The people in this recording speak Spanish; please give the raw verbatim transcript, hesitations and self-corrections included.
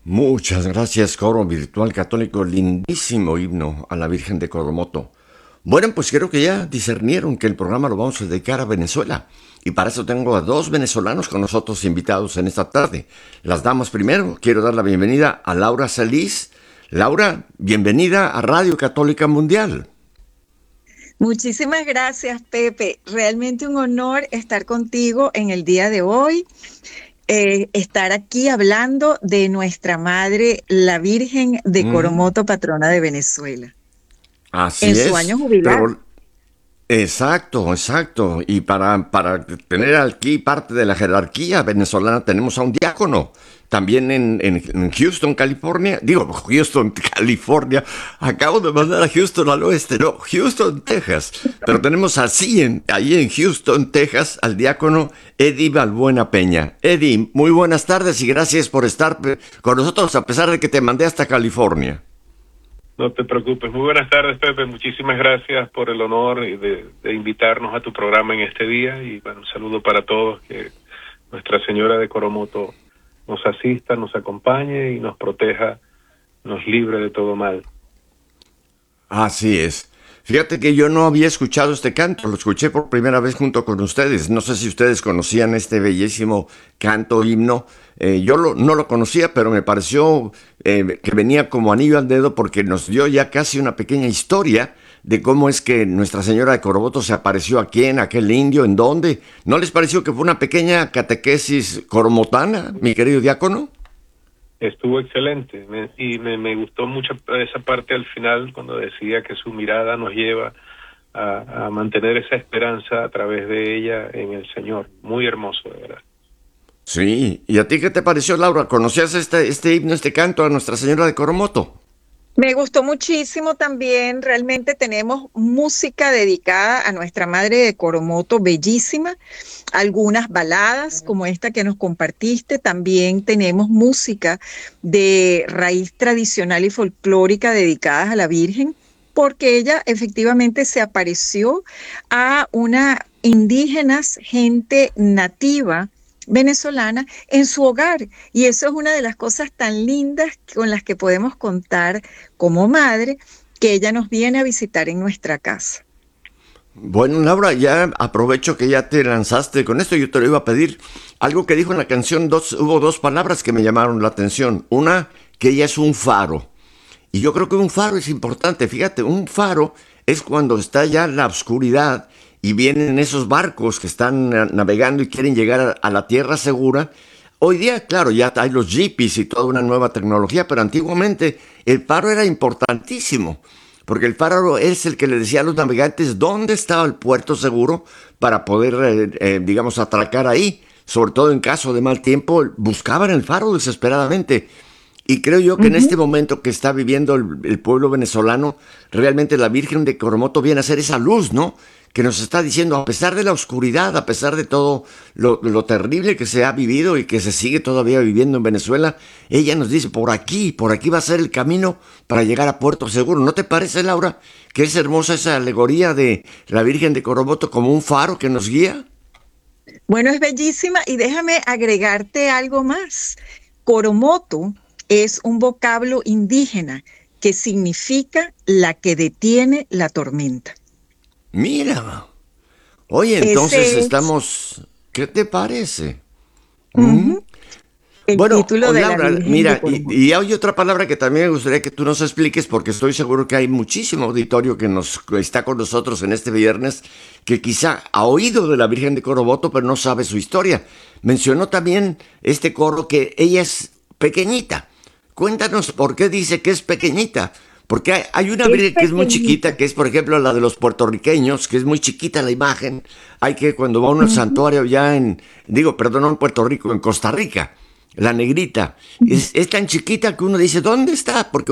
Muchas gracias, coro virtual católico, lindísimo himno a la Virgen de Coromoto. Bueno, pues creo que ya discernieron que el programa lo vamos a dedicar a Venezuela. Y para eso tengo a dos venezolanos con nosotros invitados en esta tarde. Las damas primero, quiero dar la bienvenida a Laura Salís. Laura, bienvenida a Radio Católica Mundial. Muchísimas gracias, Pepe. Realmente un honor estar contigo en el día de hoy. Eh, estar aquí hablando de nuestra madre, la Virgen de Coromoto, patrona de Venezuela. Así en es. su año jubilar. Pero, exacto, exacto. Y para, para tener aquí parte de la jerarquía venezolana tenemos a un diácono. También en, en, en Houston, California. Digo, Houston, California. Acabo de mandar a Houston al oeste. No, Houston, Texas. Pero tenemos así, en, ahí en Houston, Texas, al diácono Eddie Balbuena Peña. Eddie, muy buenas tardes y gracias por estar con nosotros a pesar de que te mandé hasta California. No te preocupes. Muy buenas tardes, Pepe. Muchísimas gracias por el honor de, de invitarnos a tu programa en este día. Y bueno, un saludo para todos. Que Nuestra Señora de Coromoto nos asista, nos acompañe y nos proteja, nos libre de todo mal. Así es. Fíjate que yo no había escuchado este canto, lo escuché por primera vez junto con ustedes. No sé si ustedes conocían este bellísimo canto, himno. Eh, yo lo, no lo conocía, pero me pareció eh, que venía como anillo al dedo porque nos dio ya casi una pequeña historia de cómo es que Nuestra Señora de Coromoto se apareció aquí en aquel indio, en dónde. ¿No les pareció que fue una pequeña catequesis coromotana, mi querido diácono? Estuvo excelente me, y me, me gustó mucho esa parte al final cuando decía que su mirada nos lleva a, a mantener esa esperanza a través de ella en el Señor. Muy hermoso, de verdad. Sí, ¿y a ti qué te pareció, Laura? ¿Conocías este, este himno, este canto a Nuestra Señora de Coromoto? Me gustó muchísimo también. Realmente tenemos música dedicada a nuestra madre de Coromoto, bellísima. Algunas baladas como esta que nos compartiste. También tenemos música de raíz tradicional y folclórica dedicadas a la Virgen, porque ella efectivamente se apareció a una indígenas, gente nativa venezolana en su hogar, y eso es una de las cosas tan lindas con las que podemos contar como madre, que ella nos viene a visitar en nuestra casa. Bueno, Laura, ya aprovecho que ya te lanzaste con esto, yo te lo iba a pedir. Algo que dijo en la canción, dos, hubo dos palabras que me llamaron la atención. Una, que ella es un faro. Y yo creo que un faro es importante. Fíjate, un faro es cuando está ya la oscuridad y vienen esos barcos que están navegando y quieren llegar a, a la tierra segura. Hoy día, claro, ya hay los jipis y toda una nueva tecnología, pero antiguamente el faro era importantísimo, porque el faro es el que le decía a los navegantes dónde estaba el puerto seguro para poder, eh, eh, digamos, atracar ahí. Sobre todo en caso de mal tiempo, buscaban el faro desesperadamente. Y creo yo que uh-huh. en este momento que está viviendo el, el pueblo venezolano, realmente la Virgen de Coromoto viene a ser esa luz, ¿no?, que nos está diciendo, a pesar de la oscuridad, a pesar de todo lo, lo terrible que se ha vivido y que se sigue todavía viviendo en Venezuela, ella nos dice, por aquí, por aquí va a ser el camino para llegar a Puerto Seguro. ¿No te parece, Laura, que es hermosa esa alegoría de la Virgen de Coromoto como un faro que nos guía? Bueno, es bellísima, y déjame agregarte algo más. Coromoto es un vocablo indígena que significa la que detiene la tormenta. Mira, oye, entonces Ese estamos, ¿qué te parece? Uh-huh. ¿Mm? El bueno, título de Laura, la mira, y, y hay otra palabra que también me gustaría que tú nos expliques, porque estoy seguro que hay muchísimo auditorio que nos está con nosotros en este viernes, que quizá ha oído de la Virgen de Coromoto, pero no sabe su historia. Mencionó también este coro que ella es pequeñita. Cuéntanos por qué dice que es pequeñita. Porque hay, hay una Virgen que es muy chiquita, que es, por ejemplo, la de los puertorriqueños, que es muy chiquita la imagen. Hay que, cuando va uno al uh-huh. santuario ya en, digo, perdón, no en Puerto Rico, en Costa Rica, la negrita, uh-huh. es, es tan chiquita que uno dice, ¿dónde está? Porque